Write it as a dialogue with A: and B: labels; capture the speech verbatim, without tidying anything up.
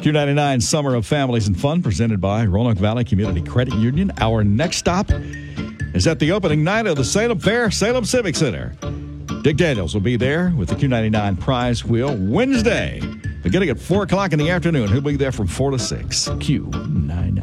A: Q ninety-nine Summer of Families and Fun, presented by Roanoke Valley Community Credit Union. Our next stop is at the opening night of the Salem Fair, Salem Civic Center. Dick Daniels will be there with the Q ninety-nine prize wheel Wednesday, beginning at four o'clock in the afternoon. He'll be there from four to six. Q ninety-nine.